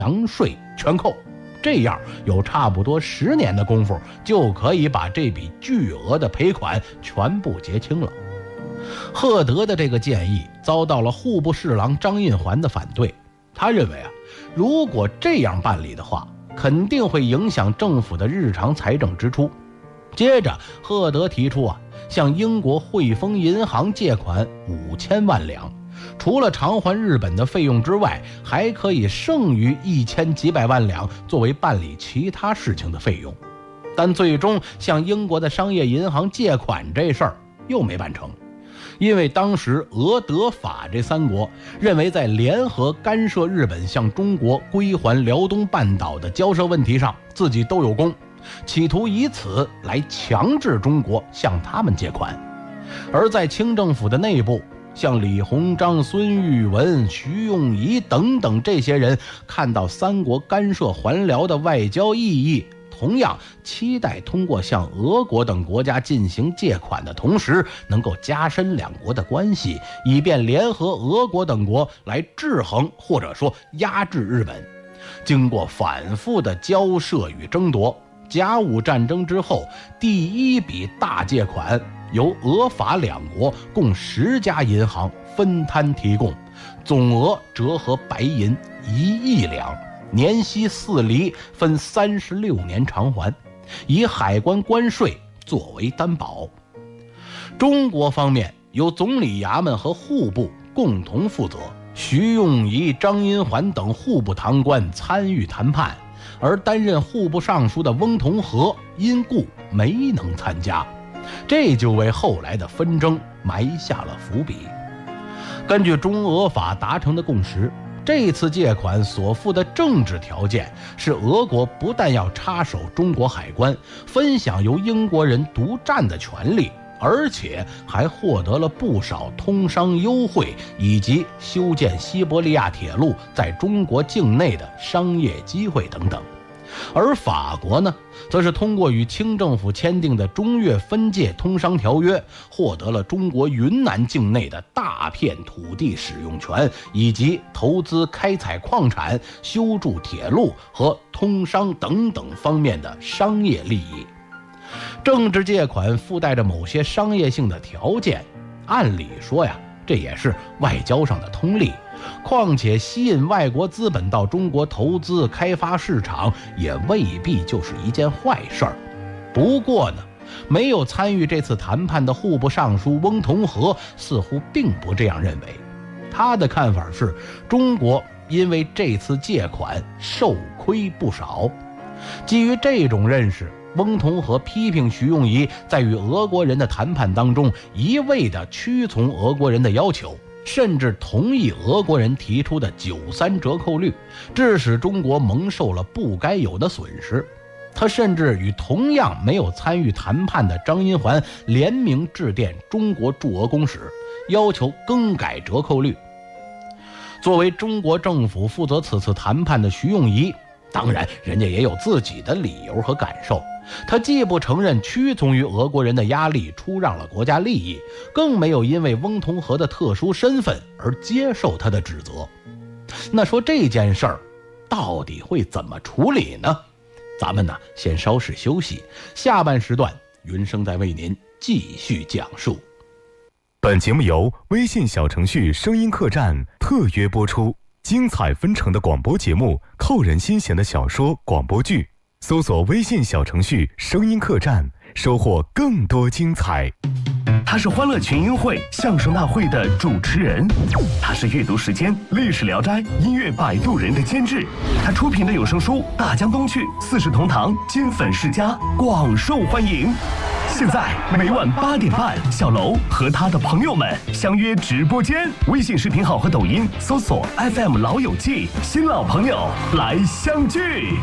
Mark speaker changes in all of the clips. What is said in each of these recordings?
Speaker 1: 粮税全扣，这样有差不多10年的功夫就可以把这笔巨额的赔款全部结清了。赫德的这个建议遭到了户部侍郎张印环的反对，他认为如果这样办理的话，肯定会影响政府的日常财政支出。接着赫德提出向英国汇丰银行借款5000万两，除了偿还日本的费用之外，还可以剩余1000几百万两作为办理其他事情的费用。但最终向英国的商业银行借款这事儿又没办成，因为当时俄德法这3国认为在联合干涉日本向中国归还辽东半岛的交涉问题上自己都有功，企图以此来强制中国向他们借款。而在清政府的内部，像李鸿章、孙玉文、徐永仪等等这些人看到3国干涉还辽的外交意义，同样期待通过向俄国等国家进行借款的同时，能够加深2国的关系，以便联合俄国等国来制衡或者说压制日本。经过反复的交涉与争夺，甲午战争之后，第1笔大借款由俄法2国共10家银行分摊提供，总额折合白银1亿两，年息4厘，分36年偿还，以海关关税作为担保。中国方面由总理衙门和户部共同负责，徐永仪、张印环等户部堂官参与谈判，而担任户部尚书的翁同龢因故没能参加，这就为后来的纷争埋下了伏笔。根据中俄法达成的共识，这次借款所附的政治条件是俄国不但要插手中国海关，分享由英国人独占的权利，而且还获得了不少通商优惠，以及修建西伯利亚铁路在中国境内的商业机会等等。而法国呢，则是通过与清政府签订的中越分界通商条约，获得了中国云南境内的大片土地使用权，以及投资开采矿产、修筑铁路和通商等等方面的商业利益。政治借款附带着某些商业性的条件，按理说这也是外交上的通例，况且吸引外国资本到中国投资开发市场也未必就是一件坏事儿。不过呢，没有参与这次谈判的户部尚书翁同龢似乎并不这样认为。他的看法是，中国因为这次借款受亏不少。基于这种认识，翁同龢批评徐永仪在与俄国人的谈判当中一味地屈从俄国人的要求，甚至同意俄国人提出的93折扣率，致使中国蒙受了不该有的损失。他甚至与同样没有参与谈判的张印环联名致电中国驻俄公使，要求更改折扣率。作为中国政府负责此次谈判的徐永仪，当然人家也有自己的理由和感受，他既不承认屈从于俄国人的压力出让了国家利益，更没有因为翁同龢的特殊身份而接受他的指责。那说这件事儿到底会怎么处理呢？咱们先稍事休息，下半时段云生在为您继续讲述。
Speaker 2: 本节目由微信小程序声音客栈特约播出，精彩纷呈的广播节目，扣人心弦的小说广播剧，搜索微信小程序声音客栈，收获更多精彩。
Speaker 3: 他是欢乐群英会相声大会的主持人，他是阅读时间历史聊斋音乐摆渡人的监制，他出品的有声书大江东去、四世同堂、金粉世家广受欢迎。现在每晚8点半，小楼和他的朋友们相约直播间，微信视频号和抖音搜索 FM 老友记，新老朋友来相聚。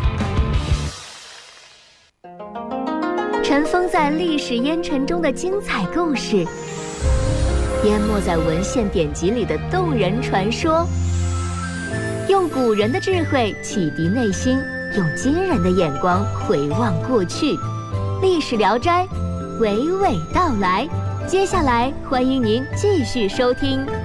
Speaker 4: 尘封在历史烟尘中的精彩故事，淹没在文献典籍里的动人传说，用古人的智慧启迪内心，用惊人的眼光回望过去。历史聊斋娓娓道来，接下来欢迎您继续收听。